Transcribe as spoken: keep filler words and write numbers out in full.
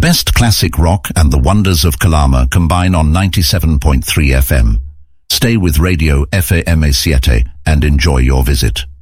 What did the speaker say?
best classic rock and the wonders of Calama combine on ninety-seven point three F M. Stay with Radio F A M A siete and enjoy your visit.